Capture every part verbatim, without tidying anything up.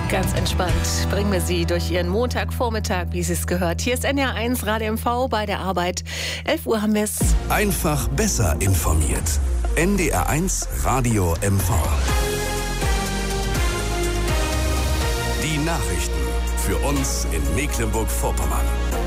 Ganz entspannt bringen wir Sie durch Ihren Montagvormittag, wie Sie es gehört. Hier ist N R eins Radio M V bei der Arbeit. elf Uhr haben wir es. Einfach besser informiert. N D R eins Radio M V. Die Nachrichten für uns in Mecklenburg-Vorpommern.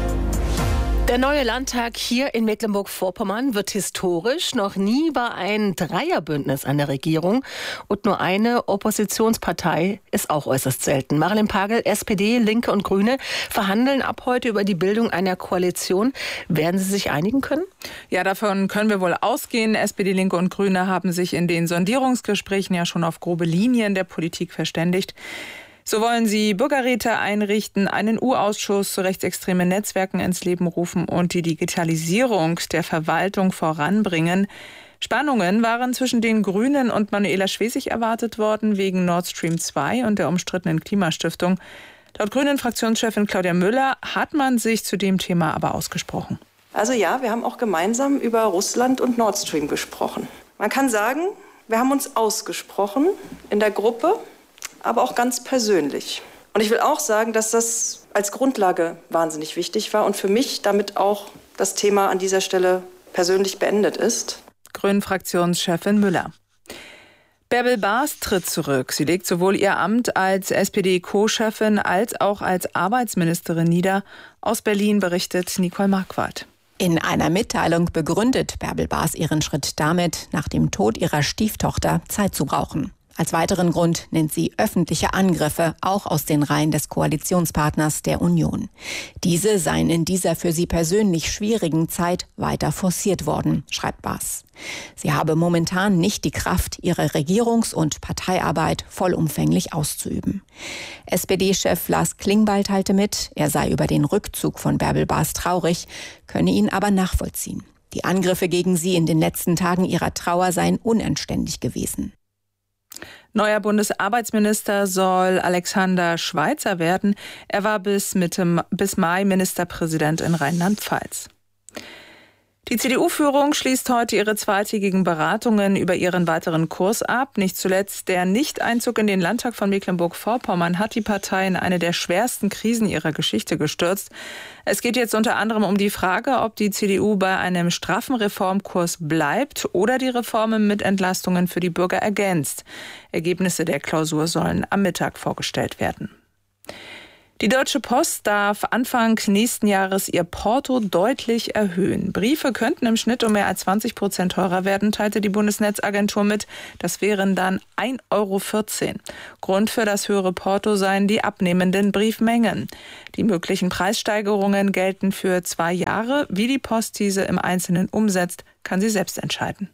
Der neue Landtag hier in Mecklenburg-Vorpommern wird historisch. Noch nie war ein Dreierbündnis an der Regierung. Und nur eine Oppositionspartei ist auch äußerst selten. Marilyn Pagel, S P D, Linke und Grüne verhandeln ab heute über die Bildung einer Koalition. Werden sie sich einigen können? Ja, davon können wir wohl ausgehen. S P D, Linke und Grüne haben sich in den Sondierungsgesprächen ja schon auf grobe Linien der Politik verständigt. So wollen sie Bürgerräte einrichten, einen U-Ausschuss zu rechtsextremen Netzwerken ins Leben rufen und die Digitalisierung der Verwaltung voranbringen. Spannungen waren zwischen den Grünen und Manuela Schwesig erwartet worden wegen Nord Stream zwei und der umstrittenen Klimastiftung. Laut Grünen-Fraktionschefin Claudia Müller hat man sich zu dem Thema aber ausgesprochen. Also ja, wir haben auch gemeinsam über Russland und Nord Stream gesprochen. Man kann sagen, wir haben uns ausgesprochen in der Gruppe, aber auch ganz persönlich. Und ich will auch sagen, dass das als Grundlage wahnsinnig wichtig war und für mich damit auch das Thema an dieser Stelle persönlich beendet ist. Grünen-Fraktionschefin Müller. Bärbel Baas tritt zurück. Sie legt sowohl ihr Amt als S P D-Co-Chefin als auch als Arbeitsministerin nieder. Aus Berlin berichtet Nicole Marquardt. In einer Mitteilung begründet Bärbel Baas ihren Schritt damit, nach dem Tod ihrer Stieftochter Zeit zu brauchen. Als weiteren Grund nennt sie öffentliche Angriffe, auch aus den Reihen des Koalitionspartners der Union. Diese seien in dieser für sie persönlich schwierigen Zeit weiter forciert worden, schreibt Baas. Sie habe momentan nicht die Kraft, ihre Regierungs- und Parteiarbeit vollumfänglich auszuüben. S P D-Chef Lars Klingbeil teilte mit, er sei über den Rückzug von Bärbel Baas traurig, könne ihn aber nachvollziehen. Die Angriffe gegen sie in den letzten Tagen ihrer Trauer seien unanständig gewesen. Neuer Bundesarbeitsminister soll Alexander Schweitzer werden. Er war bis Mitte, bis Mai Ministerpräsident in Rheinland-Pfalz. Die C D U-Führung schließt heute ihre zweitägigen Beratungen über ihren weiteren Kurs ab. Nicht zuletzt der Nichteinzug in den Landtag von Mecklenburg-Vorpommern hat die Partei in eine der schwersten Krisen ihrer Geschichte gestürzt. Es geht jetzt unter anderem um die Frage, ob die C D U bei einem straffen Reformkurs bleibt oder die Reformen mit Entlastungen für die Bürger ergänzt. Ergebnisse der Klausur sollen am Mittag vorgestellt werden. Die Deutsche Post darf Anfang nächsten Jahres ihr Porto deutlich erhöhen. Briefe könnten im Schnitt um mehr als zwanzig Prozent teurer werden, teilte die Bundesnetzagentur mit. Das wären dann ein Euro vierzehn. Grund für das höhere Porto seien die abnehmenden Briefmengen. Die möglichen Preissteigerungen gelten für zwei Jahre. Wie die Post diese im Einzelnen umsetzt, kann sie selbst entscheiden.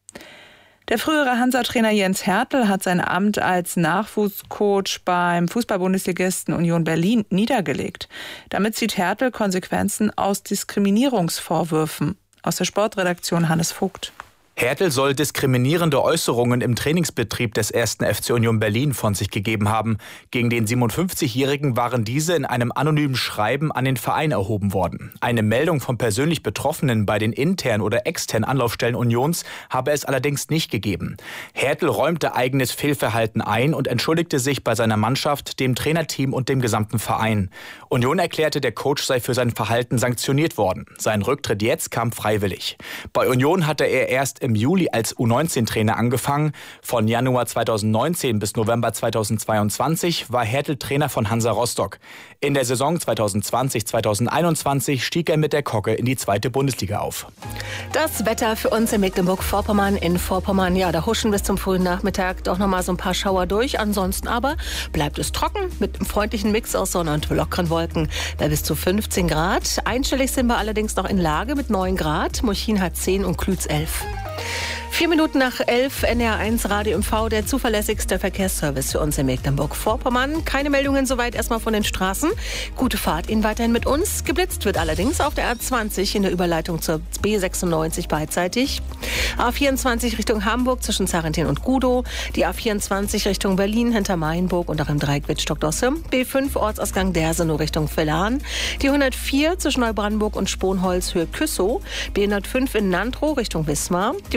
Der frühere Hansa-Trainer Jens Hertel hat sein Amt als Nachwuchscoach beim Fußball-Bundesligisten Union Berlin niedergelegt. Damit zieht Hertel Konsequenzen aus Diskriminierungsvorwürfen. Aus der Sportredaktion Hannes Vogt. Hertel soll diskriminierende Äußerungen im Trainingsbetrieb des ersten F C Union Berlin von sich gegeben haben. Gegen den siebenundfünfzigjährigen waren diese in einem anonymen Schreiben an den Verein erhoben worden. Eine Meldung von persönlich Betroffenen bei den internen oder externen Anlaufstellen Unions habe es allerdings nicht gegeben. Hertel räumte eigenes Fehlverhalten ein und entschuldigte sich bei seiner Mannschaft, dem Trainerteam und dem gesamten Verein. Union erklärte, der Coach sei für sein Verhalten sanktioniert worden. Sein Rücktritt jetzt kam freiwillig. Bei Union hatte er erst im Juli als U neunzehn Trainer angefangen. Von Januar zweitausendneunzehn bis November zweitausendzweiundzwanzig war Hertel Trainer von Hansa Rostock. In der Saison zweitausendzwanzig zweitausendeinundzwanzig stieg er mit der Kocke in die zweite Bundesliga auf. Das Wetter für uns in Mecklenburg-Vorpommern. In Vorpommern, ja, da huschen bis zum frühen Nachmittag doch noch mal so ein paar Schauer durch. Ansonsten aber bleibt es trocken mit einem freundlichen Mix aus Sonne und lockeren Wolken bei bis zu fünfzehn Grad. Einstellig sind wir allerdings noch in Lage mit neun Grad. Molchin hat zehn und Klütz elf. Vier Minuten nach elf, N R eins Radio M V, der zuverlässigste Verkehrsservice für uns in Mecklenburg-Vorpommern. Keine Meldungen soweit erstmal von den Straßen. Gute Fahrt Ihnen weiterhin mit uns. Geblitzt wird allerdings auf der A zwanzig in der Überleitung zur B sechsundneunzig beidseitig. A vierundzwanzig Richtung Hamburg zwischen Zarentin und Gudow. Die A vierundzwanzig Richtung Berlin hinter Mainburg und auch im Dreieck Wittstock-Dosse. B fünf Ortsausgang Dersenow Richtung Villahn. Die hundertvier zwischen Neubrandenburg und Sponholz Höhe Küssow. B hundertfünf in Nandrow Richtung Wismar. Die hundertzehn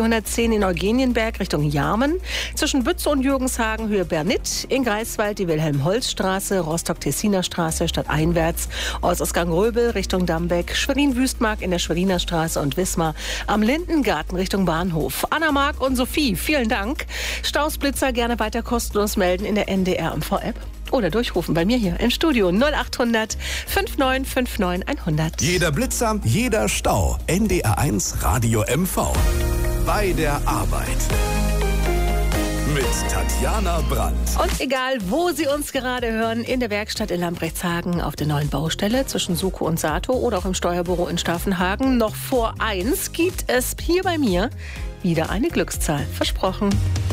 zehn in Eugenienberg Richtung Jarmen. Zwischen Bütze und Jürgenshagen Höhe Bernit. In Greifswald die Wilhelm-Holz-Straße, Rostock-Tessiner Straße stadteinwärts. Ortsausgang Röbel Richtung Dambeck. Schwerin-Wüstmark in der Schweriner Straße und Wismar. Am Lindengarten Richtung Bahnhof. Anna, Marc und Sophie, vielen Dank. Stausblitzer gerne weiter kostenlos melden in der N D R M V-App. Oder durchrufen bei mir hier im Studio null acht hundert neunundfünfzig neunundfünfzig hundert. Jeder Blitzer, jeder Stau. N D R eins Radio M V. Bei der Arbeit. Mit Tatjana Brandt. Und egal, wo Sie uns gerade hören, in der Werkstatt in Lambrechtshagen, auf der neuen Baustelle zwischen Suko und Sato oder auch im Steuerbüro in Staffenhagen, noch vor eins gibt es hier bei mir wieder eine Glückszahl. Versprochen.